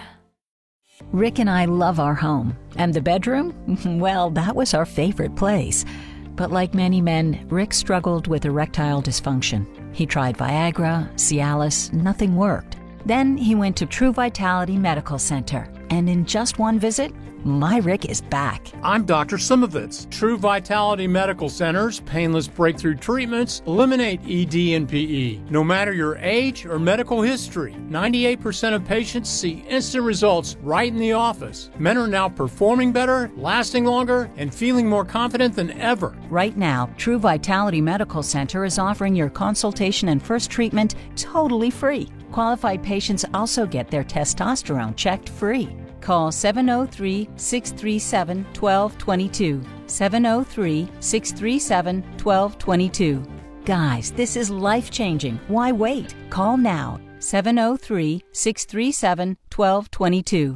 Rick and I love our home. And the bedroom? Well, that was our favorite place. But like many men, Rick struggled with erectile dysfunction. He tried Viagra, Cialis, nothing worked. Then he went to True Vitality Medical Center. And in just one visit, my Rick is back. I'm Doctor Simovitz. True Vitality Medical Center's painless breakthrough treatments eliminate E D and P E. No matter your age or medical history, ninety-eight percent of patients see instant results right in the office. Men are now performing better, lasting longer, and feeling more confident than ever. Right now, True Vitality Medical Center is offering your consultation and first treatment totally free. Qualified patients also get their testosterone checked free. Call seven oh three, six three seven, one two two two. seven oh three, six three seven, one two two two. Guys, this is life-changing. Why wait? Call now. seven oh three, six three seven, one two two two.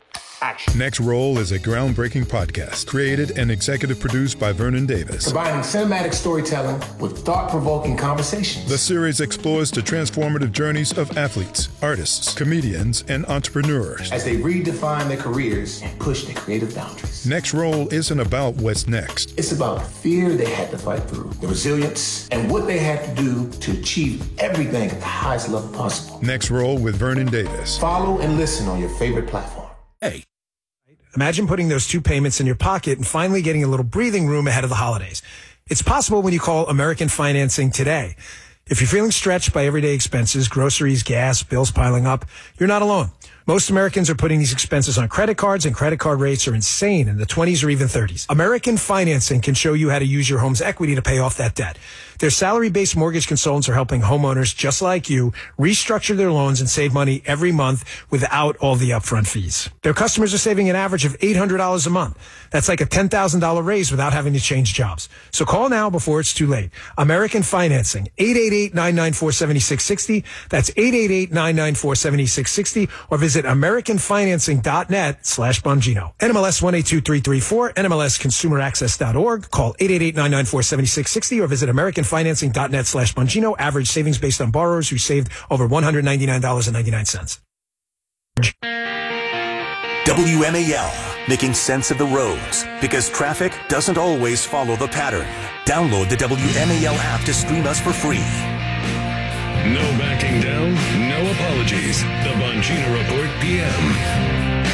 Next Roll is a groundbreaking podcast created and executive produced by Vernon Davis. Combining cinematic storytelling with thought-provoking conversations. The series explores the transformative journeys of athletes, artists, comedians, and entrepreneurs as they redefine their careers and push their creative boundaries. Next Roll isn't about what's next. It's about the fear they had to fight through, the resilience, and what they had to do to achieve everything at the highest level possible. Next Roll with Vernon Davis. Follow and listen on your favorite platform. Hey. Imagine putting those two payments in your pocket and finally getting a little breathing room ahead of the holidays. It's possible when you call American Financing today. If you're feeling stretched by everyday expenses, groceries, gas, bills piling up, you're not alone. Most Americans are putting these expenses on credit cards, and credit card rates are insane in the twenties or even thirties. American Financing can show you how to use your home's equity to pay off that debt. Their salary-based mortgage consultants are helping homeowners just like you restructure their loans and save money every month without all the upfront fees. Their customers are saving an average of eight hundred dollars a month. That's like a ten thousand dollars raise without having to change jobs. So call now before it's too late. American Financing, eight eight eight, nine nine four, seven six six zero. That's eight eight eight, nine nine four, seven six six zero, or visit american financing dot net slash Bongino. N M L S one eight two three three four, N M L S consumer access dot org. Call eight eight eight, nine nine four, seven six six zero or visit american financing dot net slash Bongino. Average savings based on borrowers who saved over one hundred ninety-nine dollars and ninety-nine cents. W M A L, making sense of the roads, because traffic doesn't always follow the pattern. Download the W M A L app to stream us for free. No backing down, no apologies. The Bongino Report P M.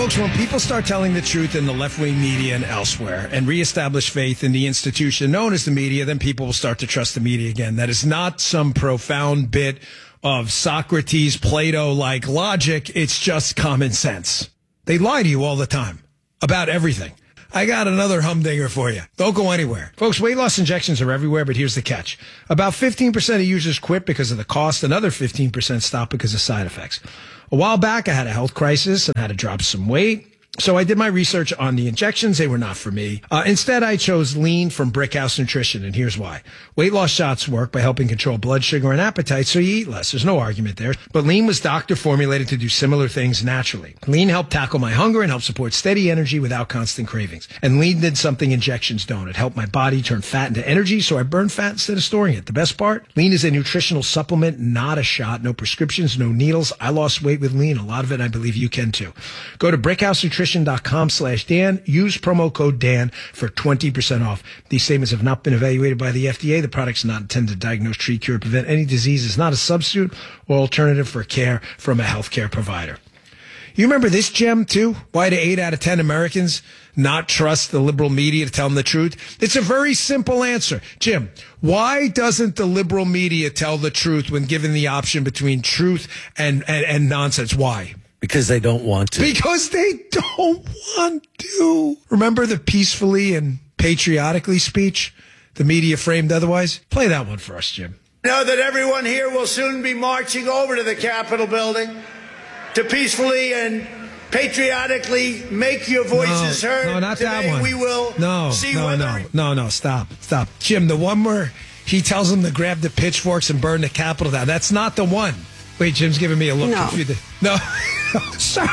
Folks, when people start telling the truth in the left-wing media and elsewhere and reestablish faith in the institution known as the media, then people will start to trust the media again. That is not some profound bit of Socrates, Plato-like logic. It's just common sense. They lie to you all the time about everything. I got another humdinger for you. Don't go anywhere. Folks, weight loss injections are everywhere, but here's the catch. About fifteen percent of users quit because of the cost. Another fifteen percent stop because of side effects. A while back, I had a health crisis and had to drop some weight. So I did my research on the injections. They were not for me. Uh, instead, I chose Lean from Brickhouse Nutrition, and here's why. Weight loss shots work by helping control blood sugar and appetite, so you eat less. There's no argument there. But Lean was doctor formulated to do similar things naturally. Lean helped tackle my hunger and helped support steady energy without constant cravings. And Lean did something injections don't. It helped my body turn fat into energy, so I burned fat instead of storing it. The best part? Lean is a nutritional supplement, not a shot. No prescriptions, no needles. I lost weight with Lean. A lot of it, I believe you can too. Go to brickhouse nutrition dot com slash Dan. Use promo code Dan for twenty percent off. These statements have not been evaluated by the F D A. The products are not intended to diagnose, treat, cure, prevent any disease. Is not a substitute or alternative for care from a healthcare provider. You remember this gem too? Why do eight out of ten Americans not trust the liberal media to tell them the truth? It's a very simple answer. Jim, why doesn't the liberal media tell the truth when given the option between truth and, and, and nonsense? Why? Because they don't want to. Because they don't want to. Remember the peacefully and patriotically speech the media framed otherwise? Play that one for us, Jim. Know that everyone here will soon be marching over to the Capitol building to peacefully and patriotically make your voices no, heard. No, not Today that one. We will no, see no, whether no, no, no, stop, stop. Jim, the one where he tells them to grab the pitchforks and burn the Capitol down. That's not the one. Wait, Jim's giving me a look. No. Confused. No. Sir,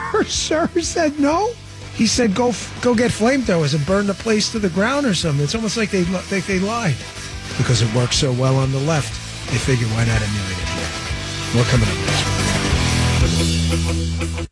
sir said no. He said go go get flamethrowers and burn the place to the ground or something. It's almost like they they, they lied. Because it works so well on the left, they figure why not emulate it here. More coming up next.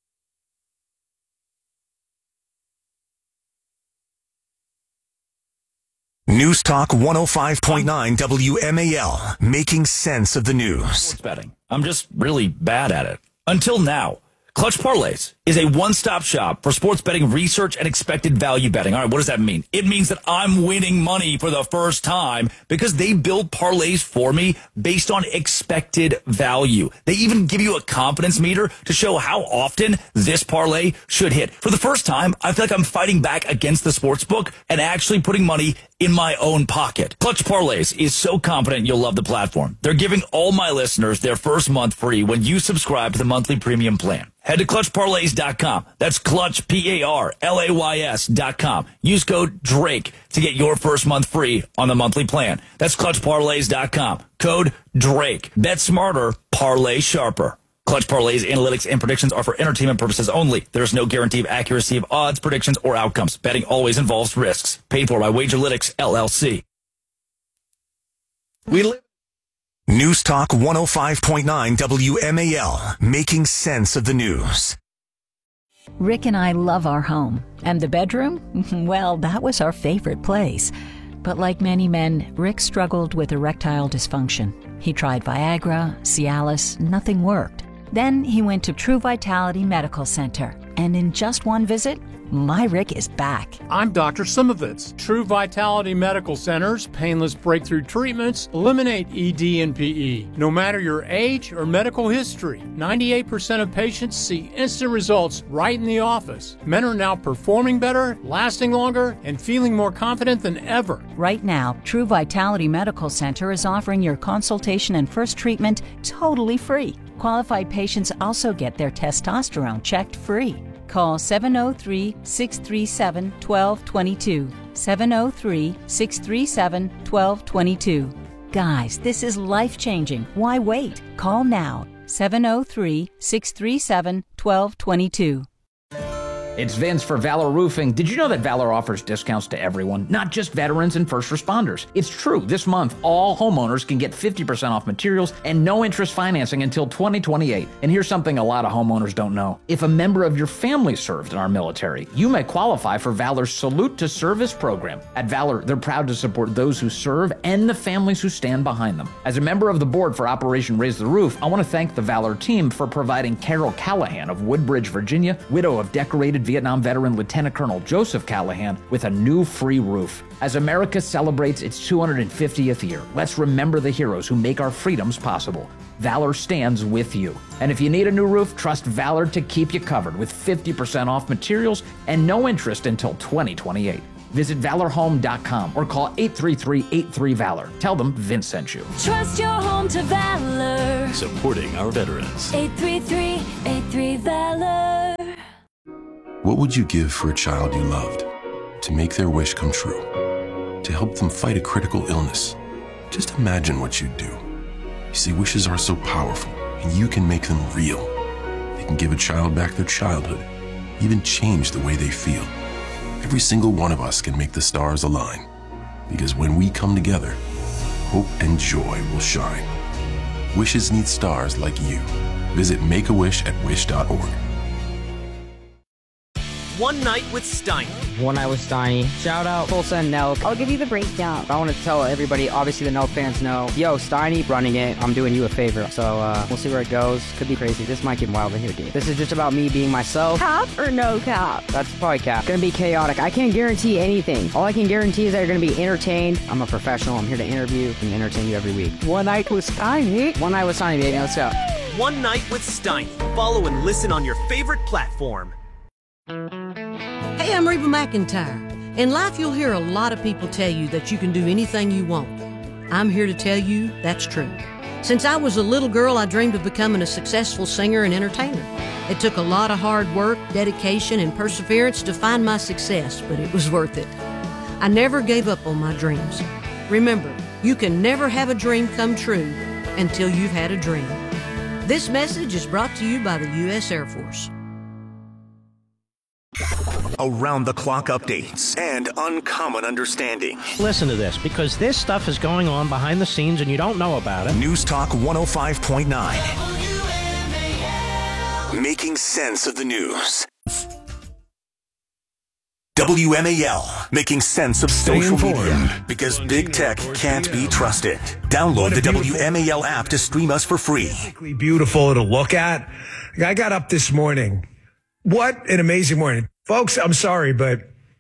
News Talk one oh five point nine W M A L, making sense of the news. Sports betting. I'm just really bad at it. Until now. Clutch Parlays is a one-stop shop for sports betting research and expected value betting. All right, what does that mean? It means that I'm winning money for the first time because they build parlays for me based on expected value. They even give you a confidence meter to show how often this parlay should hit. For the first time, I feel like I'm fighting back against the sports book and actually putting money in my own pocket. Clutch Parlays is so confident you'll love the platform. They're giving all my listeners their first month free when you subscribe to the monthly premium plan. Head to clutch parlays dot com. That's Clutch, P A R L A Y S dot com. Use code DRAKE to get your first month free on the monthly plan. That's clutch parlays dot com. Code DRAKE. Bet smarter, parlay sharper. Clutch Parlays analytics and predictions are for entertainment purposes only. There is no guarantee of accuracy of odds, predictions, or outcomes. Betting always involves risks. Paid for by Wagerlytics, L L C. We live. News Talk one oh five point nine W M A L, making sense of the news. Rick and I love our home. And the bedroom? Well, that was our favorite place. But like many men, Rick struggled with erectile dysfunction. He tried Viagra, Cialis, nothing worked. Then he went to True Vitality Medical Center. And in just one visit, my Rick is back. I'm Doctor Simovitz. True Vitality Medical Center's painless breakthrough treatments eliminate E D and P E. No matter your age or medical history, ninety-eight percent of patients see instant results right in the office. Men are now performing better, lasting longer, and feeling more confident than ever. Right now, True Vitality Medical Center is offering your consultation and first treatment totally free. Qualified patients also get their testosterone checked free. Call seven oh three, six three seven, one two two two. seven oh three, six three seven, one two two two. Guys, this is life-changing. Why wait? Call now. seven oh three, six three seven, one two two two. It's Vince for Valor Roofing. Did you know that Valor offers discounts to everyone, not just veterans and first responders? It's true. This month, all homeowners can get fifty percent off materials and no interest financing until twenty twenty-eight. And here's something a lot of homeowners don't know. If a member of your family served in our military, you may qualify for Valor's Salute to Service program. At Valor, they're proud to support those who serve and the families who stand behind them. As a member of the board for Operation Raise the Roof, I want to thank the Valor team for providing Carol Callahan of Woodbridge, Virginia, widow of decorated Vietnam veteran Lieutenant Colonel Joseph Callahan, with a new free roof. As America celebrates its two hundred fiftieth year, let's remember the heroes who make our freedoms possible. Valor stands with you. And if you need a new roof, trust Valor to keep you covered with fifty percent off materials and no interest until twenty twenty-eight. Visit valor home dot com or call eight three three, eight three, VALOR. Tell them Vince sent you. Trust your home to Valor. Supporting our veterans. eight three three, eight three, VALOR. What would you give for a child you loved? To make their wish come true? To help them fight a critical illness? Just imagine what you'd do. You see, wishes are so powerful, and you can make them real. They can give a child back their childhood, even change the way they feel. Every single one of us can make the stars align, because when we come together, hope and joy will shine. Wishes need stars like you. Visit Make a Wish at wish dot org. One Night with Steiny. One Night with Steiny. Shout out Tulsa and Nelk. I'll give you the breakdown. I want to tell everybody, obviously the Nelk fans know, yo, Steiny running it. I'm doing you a favor. So uh, we'll see where it goes. Could be crazy. This might get wild in here, dude. This is just about me being myself. Cap or no cap? That's probably cap. Gonna be chaotic. I can't guarantee anything. All I can guarantee is that you're gonna be entertained. I'm a professional. I'm here to interview and entertain you every week. One Night with Steiny. One Night with Steiny, baby. Let's go. One Night with Steiny. Follow and listen on your favorite platform. Hey, I'm Reba McEntire. In life, you'll hear a lot of people tell you that you can do anything you want. I'm here to tell you that's true. Since I was a little girl, I dreamed of becoming a successful singer and entertainer. It took a lot of hard work, dedication, and perseverance to find my success, but it was worth it. I never gave up on my dreams. Remember, you can never have a dream come true until you've had a dream. This message is brought to you by the U S Air Force. Around-the-clock updates and uncommon understanding. Listen to this, because this stuff is going on behind the scenes and you don't know about it. News Talk one oh five point nine. Making sense of the news. W M A L, making sense of Stay social informed. media, because big tech can't be trusted. Download the W M A L app to stream us for free. Beautiful to look at. I got up this morning. What an amazing morning. Folks, I'm sorry, but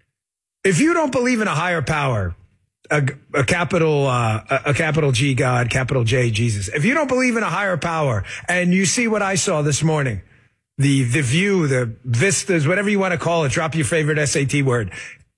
if you don't believe in a higher power, a, a capital, uh, a, a capital G God, capital J Jesus, if you don't believe in a higher power and you see what I saw this morning, the, the view, the vistas, whatever you want to call it, drop your favorite S A T word.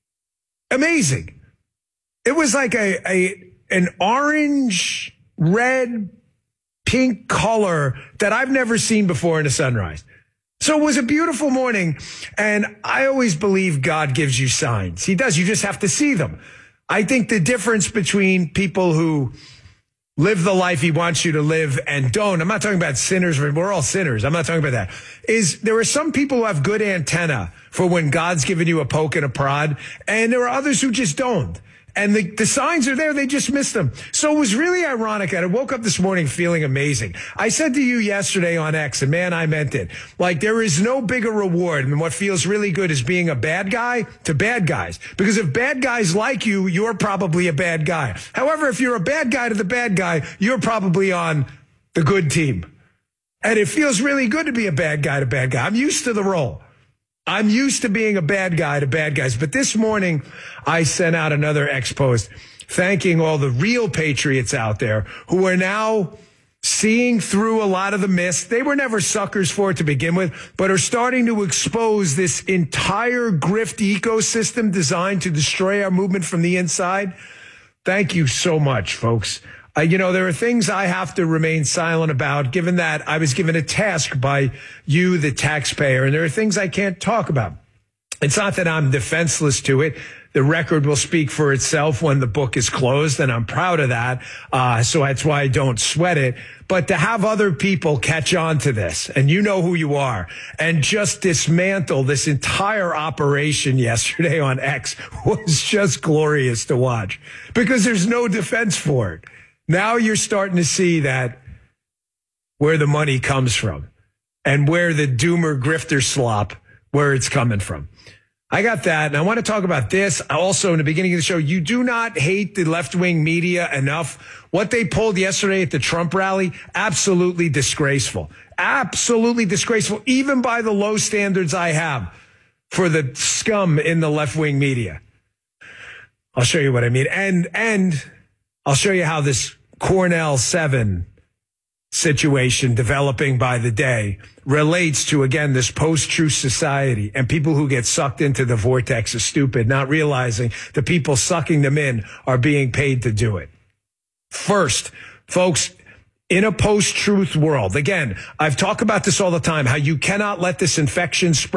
Amazing. It was like a, a, an orange, red, pink color that I've never seen before in a sunrise. So it was a beautiful morning, and I always believe God gives you signs. He does. You just have to see them. I think the difference between people who live the life he wants you to live and don't, I'm not talking about sinners, we're all sinners, I'm not talking about that, is there are some people who have good antenna for when God's given you a poke and a prod, and there are others who just don't. And the, the signs are there, they just missed them. So it was really ironic. I woke up this morning feeling amazing. I said to you yesterday on X, and man, I meant it. Like, there is no bigger reward than what feels really good is being a bad guy to bad guys. Because if bad guys like you, you're probably a bad guy. However, if you're a bad guy to the bad guy, you're probably on the good team. And it feels really good to be a bad guy to bad guy. I'm used to the role. I'm used to being a bad guy to bad guys. But this morning, I sent out another X post thanking all the real patriots out there who are now seeing through a lot of the mist. They were never suckers for it to begin with, but are starting to expose this entire grift ecosystem designed to destroy our movement from the inside. Thank you so much, folks. Uh, you know, there are things I have to remain silent about, given that I was given a task by you, the taxpayer, and there are things I can't talk about. It's not that I'm defenseless to it. The record will speak for itself when the book is closed, and I'm proud of that. Uh, so that's why I don't sweat it. But to have other people catch on to this, and you know who you are, and just dismantle this entire operation yesterday on X was just glorious to watch because there's no defense for it. Now you're starting to see that where the money comes from and where the doomer grifter slop, where it's coming from. I got that. And I want to talk about this also in the beginning of the show. You do not hate the left-wing media enough. What they pulled yesterday at the Trump rally, absolutely disgraceful. Absolutely disgraceful, even by the low standards I have for the scum in the left-wing media. I'll show you what I mean. And, and I'll show you how this Cornell seven situation developing by the day relates to, again, this post-truth society and people who get sucked into the vortex are stupid, not realizing the people sucking them in are being paid to do it. First, folks, in a post-truth world, again, I've talked about this all the time, how you cannot let this infection spread